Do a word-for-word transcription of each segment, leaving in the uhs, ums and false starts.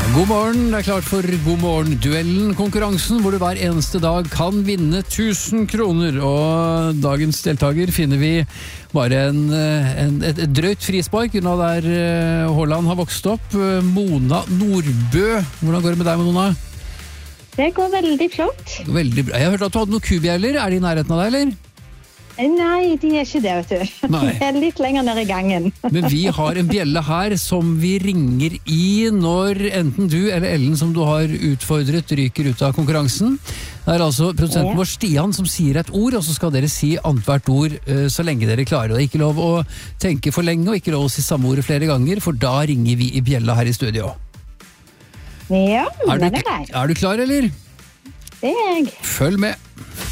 God morgen, det er klart for God morgen-duellen, konkurransen hvor du hver eneste dag kan vinne tusen kroner. Og dagens deltaker finner vi bare en, en, et, et drøyt frispark unna der Haaland har vokst opp. Mona Nordbø, hvordan går det med deg, Mona? Det går veldig flott. Veldig bra. Jeg har hørt at du hadde noen kubjeller, er de i nærheten av deg, eller? Nei, de er ikke det, vet du. Nei. De er litt lenger ned i gangen. Men vi har en bjelle her som vi ringer i når enten du eller Ellen som du har utfordret ryker ut av konkurransen. Det er altså produsenten vår Stian som sier et ord, og så skal dere si annethvert ord uh, så lenge dere klarer. Det er ikke lov å tenke for lenge, og ikke lov å si samme ordet flere ganger, for da ringer vi i bjella her i studio. Ja, er du, den er grei. Er du klar, eller? Det er jeg. Følg med.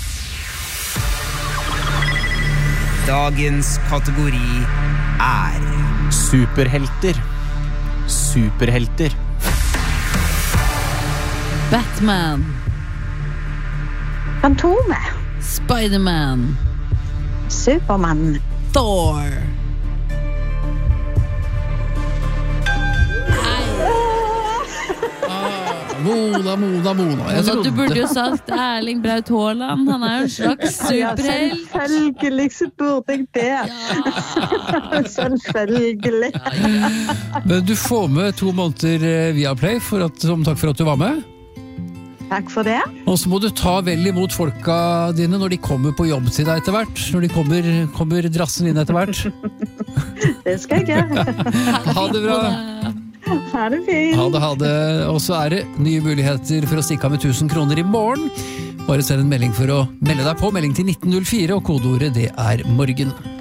Dagens kategori er Superhelter. Superhelter. Batman. Fantomet. Spiderman. Superman. Thor. Mona, Mona, Mona. Jeg Så du trodde- burde jo sagt Erling Braut Haaland. Han er jo en slags Ja, superhelt. selvfølgelig så burde jeg det. Selvfølgelig. Men du får med to måneder via Play for at, som takk for at du var med. Takk for det. Og så må du ta vel imot folka dine når de kommer på jobb til deg etter hvert. Når de kommer, kommer drassen inn etter hvert. Det skal jeg gjøre. Ha det bra. Ha det fint. Ha det, ha det. Og så er det nye muligheter for å stikke av med tusen kroner i morgen. Bare send en melding for å melde deg på. Melding til nitten null fire, og kodeordet det er morgen.